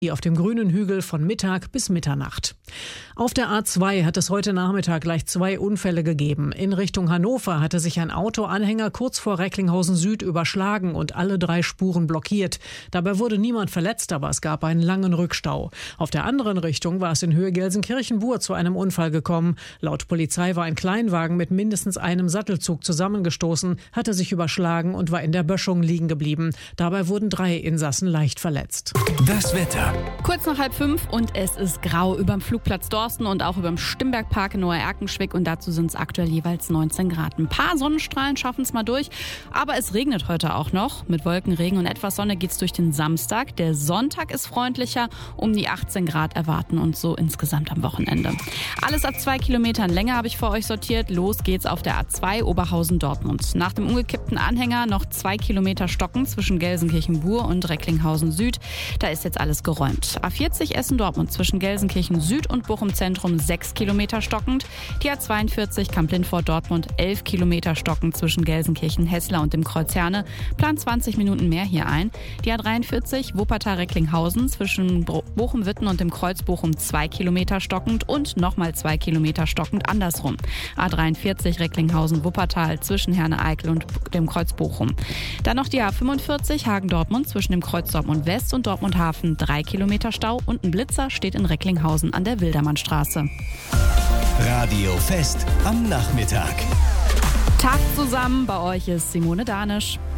auf dem grünen Hügel von Mittag bis Mitternacht. Auf der A2 hat es heute Nachmittag gleich 2 Unfälle gegeben. In Richtung Hannover hatte sich ein Autoanhänger kurz vor Recklinghausen Süd überschlagen und alle 3 Spuren blockiert. Dabei wurde niemand verletzt, aber es gab einen langen Rückstau. Auf der anderen Richtung war es in Höhe Gelsenkirchen-Bur zu einem Unfall gekommen. Laut Polizei war ein Kleinwagen mit mindestens einem Sattelzug zusammengestoßen, hatte sich überschlagen und war in der Böschung liegen geblieben. Dabei wurden 3 Insassen leicht verletzt. Das Wetter. Kurz nach 4:30 und es ist grau überm Flugplatz Dorsten und auch überm Stimbergpark in Neuerkenschwick und dazu sind es aktuell jeweils 19 Grad. Ein paar Sonnenstrahlen schaffen es mal durch, aber es regnet heute auch noch. Mit Wolken, Regen und etwas Sonne geht's durch den Samstag. Der Sonntag ist freundlicher, um die 18 Grad erwarten und so insgesamt am Wochenende. Alles ab 2 Kilometern Länge habe ich für euch sortiert. Los geht's auf der A2 Oberhausen-Dortmund. Nach dem umgekippten Anhänger noch 2 Kilometer stocken zwischen Gelsenkirchen-Bur und Recklinghausen Süd. Da ist jetzt alles geräumt. A40 Essen-Dortmund zwischen Gelsenkirchen Süd und Bochum Zentrum 6 Kilometer stockend. Die A42 Kamp-Lindfort-Dortmund 11 Kilometer stockend zwischen Gelsenkirchen-Hessler und dem Kreuz Herne. Plan 20 Minuten mehr hier ein. Die A43 Wuppertal-Recklinghausen zwischen Bochum-Witten und dem Kreuz Bochum 2 Kilometer stockend und nochmal 2 Kilometer stockend andersrum. A43 Recklinghausen-Wuppertal zwischen Herne-Eickel und dem Kreuz Bochum. Dann noch die A45 Hagen-Dortmund zwischen dem Kreuz Dortmund West und Dortmund Hafen 3 Kilometer Stau und ein Blitzer steht in Recklinghausen an der Wildermannstraße. Radio Fest am Nachmittag. Tag zusammen, bei euch ist Simone Danisch.